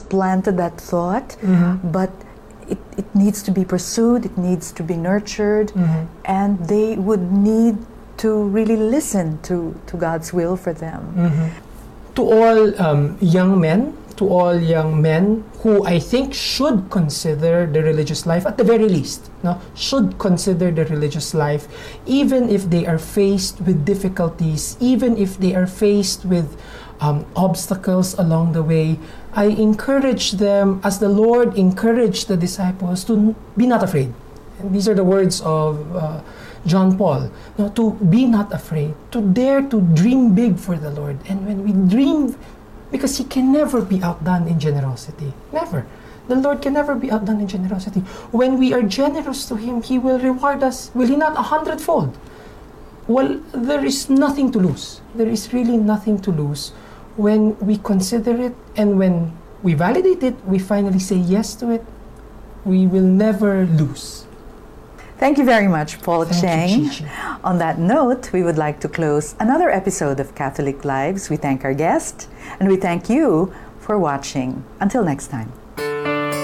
just planted that thought, but it needs to be pursued, it needs to be nurtured, and they would need to really listen to God's will for them. To all young men, to all young men who I think should consider the religious life, at the very least, no, should consider the religious life, even if they are faced with difficulties, even if they are faced with obstacles along the way, I encourage them, as the Lord encouraged the disciples, to be not afraid. And these are the words of John Paul, no, to be not afraid, to dare to dream big for the Lord. And when we dream, because He can never be outdone in generosity. Never. The Lord can never be outdone in generosity. When we are generous to Him, He will reward us, will He not, 100-fold? Well, there is nothing to lose. There is really nothing to lose when we consider it, and when we validate it, we finally say yes to it. We will never lose. Thank you very much, Paul Cheng. You, Gigi. On that note, we would like to close another episode of Catholic Lives. We thank our guest, and we thank you for watching. Until next time.